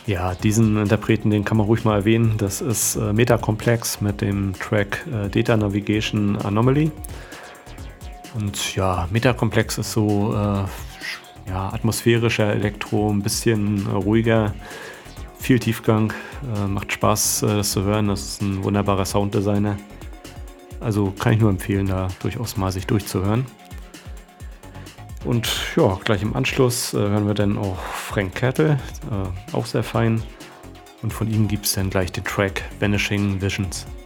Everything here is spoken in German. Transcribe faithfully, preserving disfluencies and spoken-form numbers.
Ja, diesen Interpreten, den kann man ruhig mal erwähnen. Das ist äh, Metacomplex mit dem Track äh, Data Navigation Anomaly. Und ja, Metacomplex ist so äh, ja, atmosphärischer Elektro, ein bisschen äh, ruhiger, viel Tiefgang, äh, macht Spaß, äh, das zu hören. Das ist ein wunderbarer Sounddesigner. Also kann ich nur empfehlen, da durchaus mal sich durchzuhören. Und ja, gleich im Anschluss äh, hören wir dann auch Frank Kettle, äh, auch sehr fein. Und von ihm gibt es dann gleich den Track Vanishing Visions.